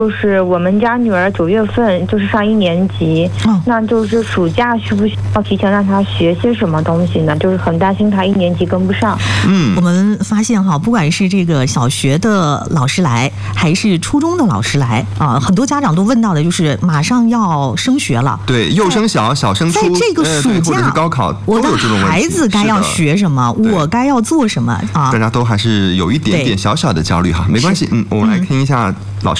就是我们家女儿9月份就是上1年级，那就是暑假需不需要提前让她学些什么东西呢？就是很担心她1年级跟不上。 我们发现哈，不管是这个小学的老师来，还是初中的老师来啊，很多家长都问到的就是马上要升学了， 对，幼升小，小升初， 在这个暑假， 或者是高考， 我的孩子该要学什么，我该要做什么啊？ 大家都还是有一点点小小的焦虑哈，没关系，我们来听一下老师。